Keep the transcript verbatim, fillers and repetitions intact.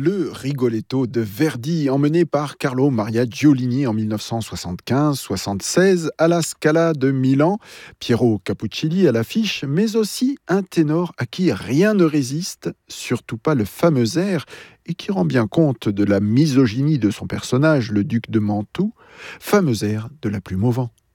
Le Rigoletto de Verdi, emmené par Carlo Maria Giulini en dix-neuf cent soixante-quinze soixante-seize à la Scala de Milan, Piero Capuccilli à l'affiche, mais aussi un ténor à qui rien ne résiste, surtout pas le fameux air, et qui rend bien compte de la misogynie de son personnage, le duc de Mantoue, fameux air de La Plume au vent.